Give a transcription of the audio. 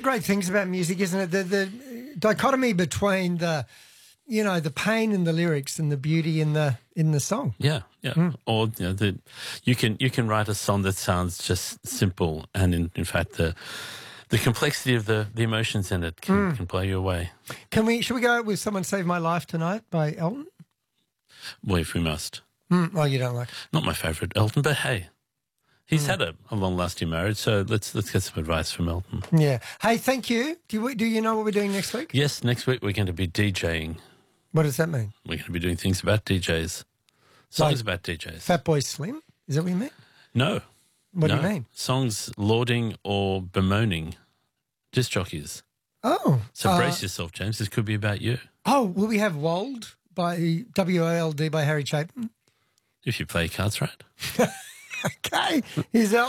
great things about music, isn't it? The dichotomy between the pain in the lyrics and the beauty in the song. Yeah. Or you can write a song that sounds just simple, and in fact the complexity of the emotions in it can blow you away. Should we go with Someone Saved My Life Tonight by Elton? Well, if we must. Oh, you don't like it? Not my favourite Elton, but hey, he's had a long-lasting marriage, so let's get some advice from Elton. Yeah. Hey, thank you. Do you know what we're doing next week? Yes, next week we're going to be DJing. What does that mean? We're going to be doing things about DJs, songs about DJs. Fatboy Slim? Is that what you mean? No. What do you mean? Songs lauding or bemoaning disc jockeys. Oh. So brace yourself, James. This could be about you. Oh, will we have Wold by WOLD by Harry Chapin? If you play your cards right. Okay. Here's